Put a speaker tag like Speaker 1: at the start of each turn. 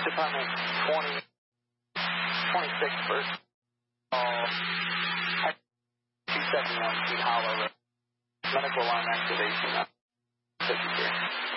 Speaker 1: Department 26 first. 271 Sweet Hollow Road. Medical line activation. 53.